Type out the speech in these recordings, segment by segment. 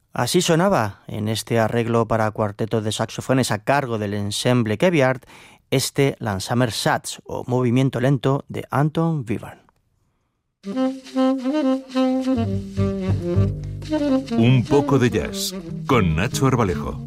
Así sonaba en este arreglo para cuarteto de saxofones a cargo del ensemble Keviart este Langsamer Satz o movimiento lento de Anton Webern. Un poco de jazz con Nacho Arbalejo.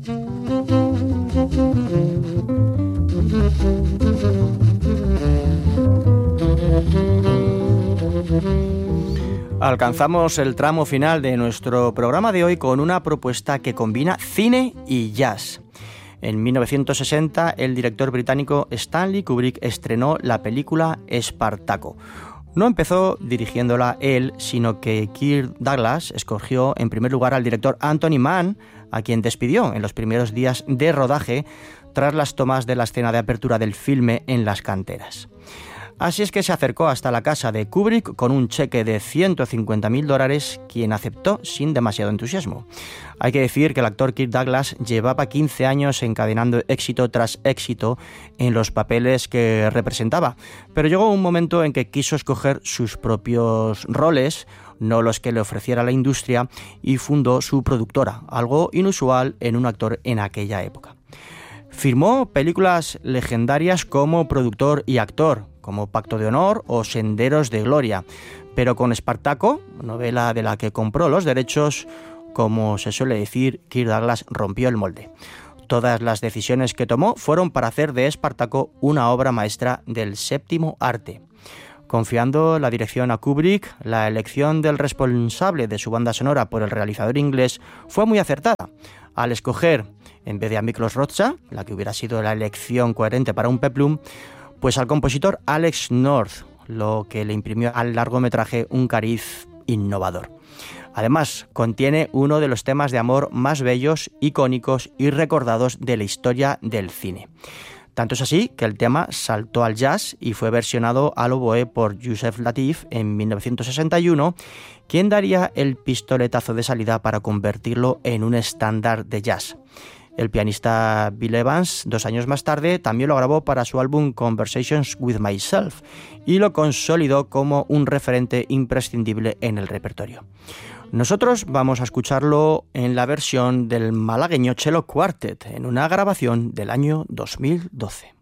Alcanzamos el tramo final de nuestro programa de hoy con una propuesta que combina cine y jazz. En 1960, el director británico Stanley Kubrick estrenó la película Espartaco. No empezó dirigiéndola él, sino que Kirk Douglas escogió en primer lugar al director Anthony Mann, a quien despidió en los primeros días de rodaje tras las tomas de la escena de apertura del filme en las canteras. Así es que se acercó hasta la casa de Kubrick con un cheque de $150,000, quien aceptó sin demasiado entusiasmo. Hay que decir que el actor Kirk Douglas llevaba 15 años encadenando éxito tras éxito en los papeles que representaba, pero llegó un momento en que quiso escoger sus propios roles, no los que le ofreciera la industria, y fundó su productora, algo inusual en un actor en aquella época. Firmó películas legendarias como productor y actor, como Pacto de Honor o Senderos de Gloria, pero con Espartaco, novela de la que compró los derechos, como se suele decir, Kirk Douglas rompió el molde. Todas las decisiones que tomó fueron para hacer de Espartaco una obra maestra del séptimo arte. Confiando la dirección a Kubrick, la elección del responsable de su banda sonora por el realizador inglés fue muy acertada, al escoger, en vez de a Miklos Rozsa, la que hubiera sido la elección coherente para un peplum, pues al compositor Alex North, lo que le imprimió al largometraje un cariz innovador. Además, contiene uno de los temas de amor más bellos, icónicos y recordados de la historia del cine. Tanto es así que el tema saltó al jazz y fue versionado al oboe por Yusef Lateef en 1961, quien daría el pistoletazo de salida para convertirlo en un estándar de jazz. El pianista Bill Evans, 2 años más tarde, también lo grabó para su álbum Conversations with Myself y lo consolidó como un referente imprescindible en el repertorio. Nosotros vamos a escucharlo en la versión del malagueño Cello Quartet, en una grabación del año 2012.